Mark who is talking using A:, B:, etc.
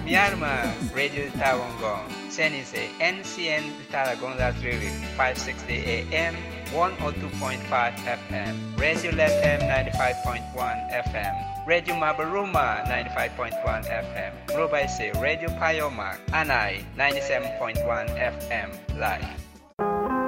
A: Myanmar, Radio Tawangong, Senise, NCN Taragon Latrili, 560 AM, 102.5 FM, Radio FM 95.1 FM, Radio Mabaruma 95.1 FM, Robaise, Radio Payoma, Anai 97.1 FM, live.